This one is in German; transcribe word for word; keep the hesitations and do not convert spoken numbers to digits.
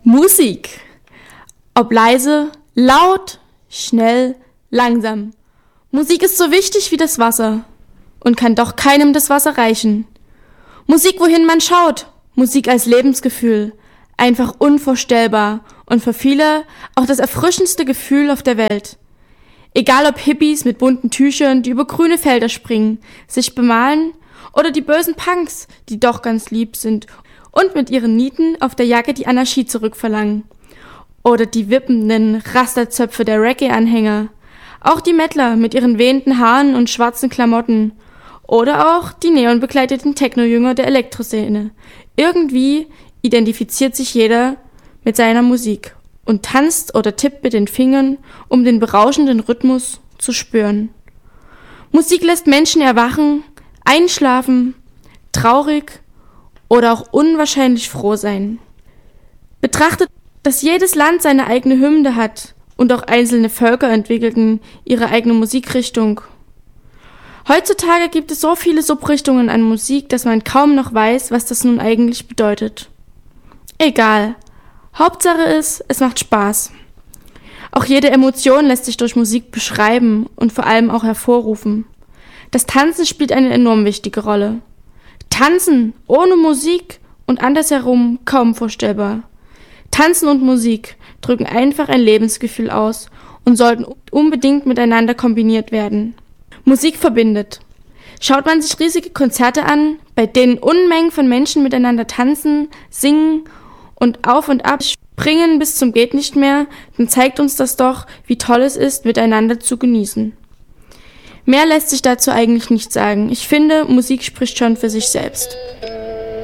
Musik. Ob leise, laut, schnell, langsam. Musik ist so wichtig wie das Wasser und kann doch keinem das Wasser reichen. Musik, wohin man schaut. Musik als Lebensgefühl. Einfach unvorstellbar und für viele auch das erfrischendste Gefühl auf der Welt. Egal ob Hippies mit bunten Tüchern, die über grüne Felder springen, sich bemalen, oder die bösen Punks, die doch ganz lieb sind und mit ihren Nieten auf der Jacke die Anarchie zurückverlangen. Oder die wippenden Rasterzöpfe der Reggae-Anhänger. Auch die Mettler mit ihren wehenden Haaren und schwarzen Klamotten. Oder auch die neonbegleiteten Techno-Jünger der Elektroszene. Irgendwie identifiziert sich jeder mit seiner Musik und tanzt oder tippt mit den Fingern, um den berauschenden Rhythmus zu spüren. Musik lässt Menschen erwachen, einschlafen, traurig oder auch unwahrscheinlich froh sein. Betrachtet, dass jedes Land seine eigene Hymne hat und auch einzelne Völker entwickelten ihre eigene Musikrichtung. Heutzutage gibt es so viele Subrichtungen an Musik, dass man kaum noch weiß, was das nun eigentlich bedeutet. Egal. Hauptsache ist, es macht Spaß. Auch jede Emotion lässt sich durch Musik beschreiben und vor allem auch hervorrufen. Das Tanzen spielt eine enorm wichtige Rolle. Tanzen ohne Musik und andersherum kaum vorstellbar. Tanzen und Musik drücken einfach ein Lebensgefühl aus und sollten unbedingt miteinander kombiniert werden. Musik verbindet. Schaut man sich riesige Konzerte an, bei denen Unmengen von Menschen miteinander tanzen, singen und auf und ab springen bis zum geht nicht mehr, dann zeigt uns das doch, wie toll es ist, miteinander zu genießen. Mehr lässt sich dazu eigentlich nicht sagen. Ich finde, Musik spricht schon für sich selbst.